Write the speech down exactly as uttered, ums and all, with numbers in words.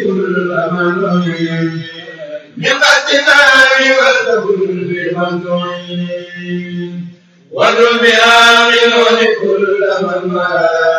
كل من نعين من قصدنا وكل من نعين وادعو بها من كل من مراد